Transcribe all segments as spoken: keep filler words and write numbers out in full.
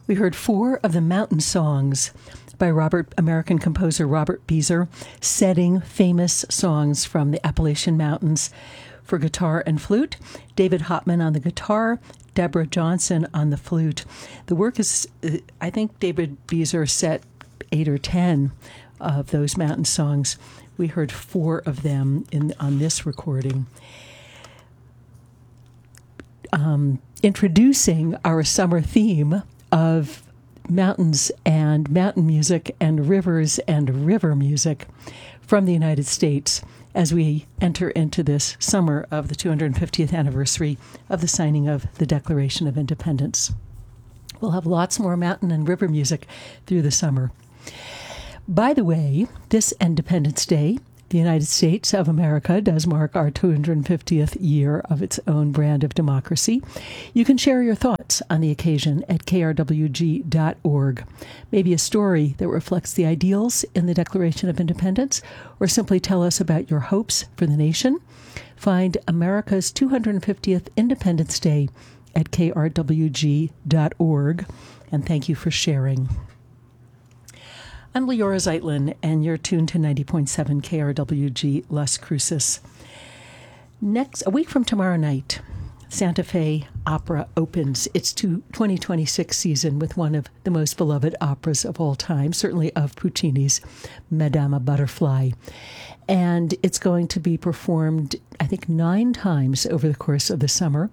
We heard four of the mountain songs by Robert American composer Robert Beezer, setting famous songs from the Appalachian Mountains for guitar and flute. David Hopman on the guitar, Deborah Johnson on the flute. The work is, I think David Beezer set eight or ten of those mountain songs. We heard four of them in on this recording. Um, introducing our summer theme of mountains and mountain music and rivers and river music from the United States as we enter into this summer of the two hundred fiftieth anniversary of the signing of the Declaration of Independence. We'll have lots more mountain and river music through the summer. By the way, this Independence Day, the United States of America does mark our two hundred fiftieth year of its own brand of democracy. You can share your thoughts on the occasion at k r w g dot org. Maybe a story that reflects the ideals in the Declaration of Independence, or simply tell us about your hopes for the nation. Find America's two hundred fiftieth Independence Day at k r w g dot org, and thank you for sharing. I'm Leora Zeitlin, and you're tuned to ninety point seven K R W G Las Cruces. Next, a week from tomorrow night, Santa Fe Opera opens its twenty twenty-six season with one of the most beloved operas of all time, certainly of Puccini's Madama Butterfly. And it's going to be performed, I think, nine times over the course of the summer.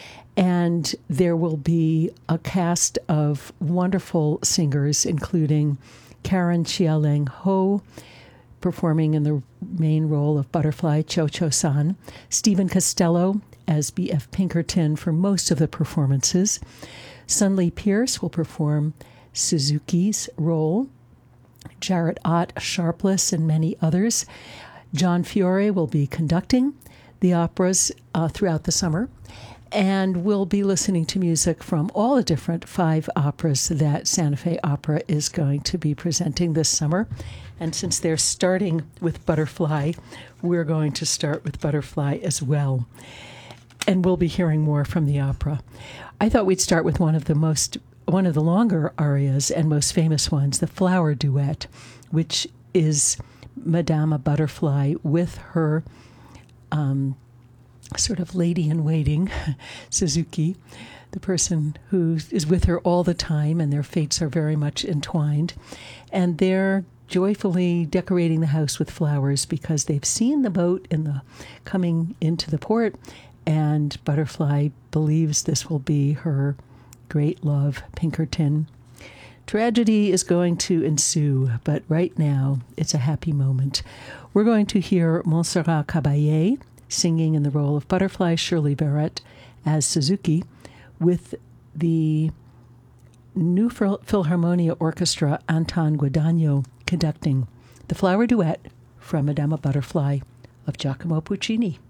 And there will be a cast of wonderful singers, including Karen Chialeng Ho, performing in the main role of Butterfly, Cho Cho San. Stephen Costello as B F Pinkerton for most of the performances. Sun Lee Pierce will perform Suzuki's role. Jarrett Ott, Sharpless, and many others. John Fiore will be conducting the operas uh, throughout the summer. And we'll be listening to music from all the different five operas that Santa Fe Opera is going to be presenting this summer. And since they're starting with Butterfly, we're going to start with Butterfly as well. And we'll be hearing more from the opera. I thought we'd start with one of the most, one of the longer arias and most famous ones, the Flower Duet, which is Madama Butterfly with her um, sort of lady-in-waiting, Suzuki, the person who is with her all the time, and their fates are very much entwined. And they're joyfully decorating the house with flowers because they've seen the boat in the coming into the port, and Butterfly believes this will be her great love, Pinkerton. Tragedy is going to ensue, but right now it's a happy moment. We're going to hear Montserrat Caballé singing in the role of Butterfly, Shirley Barrett as Suzuki, with the New Philharmonia Orchestra, Anton Guadagno, conducting the Flower Duet from Madama Butterfly of Giacomo Puccini.